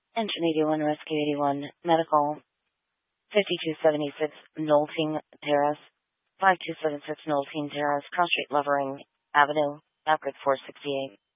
Engine 81, Rescue 81, Medical, 5276 Knowlton Terrace, 5276 Knowlton Terrace, Cross Street, Lovering Avenue, Alfred 468.